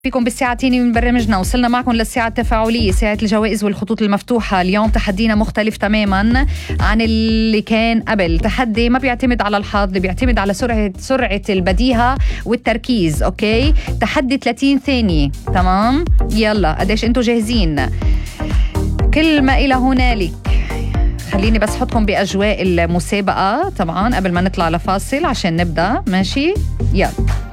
فيكم بالساعة الثانية من برنامجنا. وصلنا معكم للساعة التفاعلية، ساعة الجوائز والخطوط المفتوحة. اليوم تحدينا مختلف تماما عن اللي كان قبل. تحدي ما بيعتمد على الحظ، اللي بيعتمد على سرعة البديهة والتركيز. اوكي، تحدي 30 ثانية. تمام، يلا قديش انتوا جاهزين؟ كل ما إلى هنالك. خليني بس حطكم بأجواء المسابقة طبعا قبل ما نطلع لفاصل عشان نبدأ. ماشي، يلا.